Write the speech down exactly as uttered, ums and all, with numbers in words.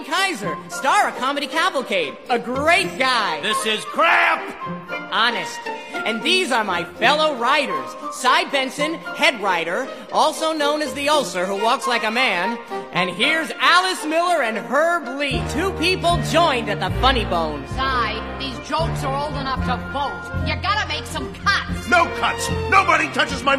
Kaiser, star of Comedy Cavalcade. A great guy. This is crap! Honest. And these are my fellow writers. Cy Benson, head writer, also known as the ulcer who walks like a man. And here's Alice Miller and Herb Lee, two people joined at the Funny Bone. Cy, these jokes are old enough to vote. You gotta make some cuts. No cuts! Nobody touches my